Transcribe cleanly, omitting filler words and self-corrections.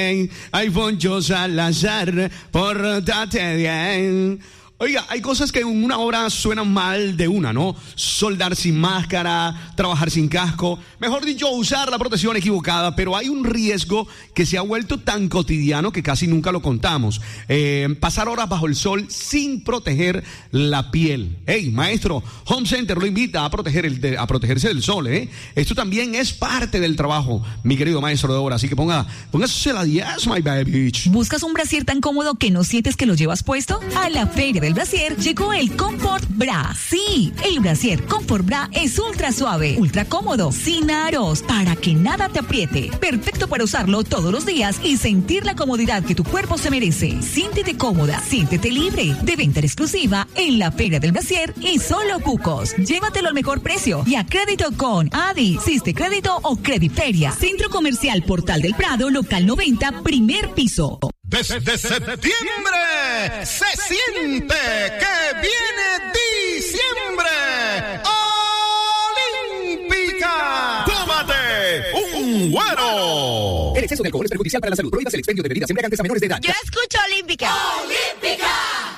Poncho Salazar, pórtate bien. Oiga, hay cosas que en una hora suenan mal de una, ¿no? Soldar sin máscara, trabajar sin casco, mejor dicho, usar la protección equivocada, pero hay un riesgo que se ha vuelto tan cotidiano que casi nunca lo contamos. Pasar horas bajo el sol sin proteger la piel. Hey, maestro, Home Center lo invita a protegerse del sol, ¿eh? Esto también es parte del trabajo, mi querido maestro de obra, así que póngase la 10, my baby. ¿Buscas un brasier tan cómodo que no sientes que lo llevas puesto? A la feria del brasier llegó el Comfort Bra. Sí, el brasier Comfort Bra es ultra suave, ultra cómodo, sin aros, para que nada te apriete. Perfecto para usarlo todos los días y sentir la comodidad que tu cuerpo se merece. Siéntete cómoda, siéntete libre. De venta exclusiva en la feria del brasier y solo Cucos. Llévatelo al mejor precio y a crédito con Adi, Siste Crédito o Crediferia. Centro Comercial Portal del Prado, local 90, primer piso. Desde septiembre se siente que viene diciembre. ¡Olímpica! ¡Tómate un güero! El exceso de alcohol es perjudicial para la salud. Prohíbas el expendio de bebidas embriagantes a menores de edad. Yo escucho Olímpica. ¡Olímpica!